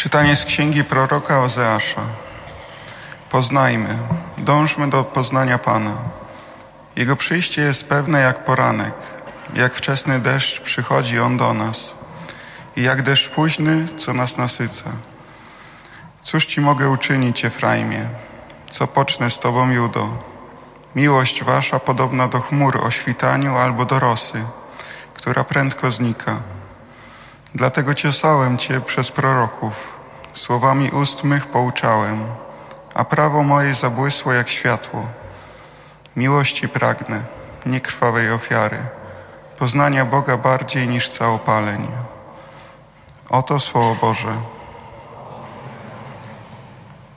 Czytanie z księgi proroka Ozeasza. Poznajmy, dążmy do poznania Pana. Jego przyjście jest pewne jak poranek, jak wczesny deszcz przychodzi On do nas i jak deszcz późny, co nas nasyca. Cóż Ci mogę uczynić, Efraimie? Co pocznę z Tobą, Judo? Miłość Wasza podobna do chmur o świtaniu albo do rosy, która prędko znika. Dlatego ciosałem Cię przez proroków, słowami ust mych pouczałem, a prawo moje zabłysło jak światło. Miłości pragnę, nie krwawej ofiary, poznania Boga bardziej niż całopaleń. Oto Słowo Boże.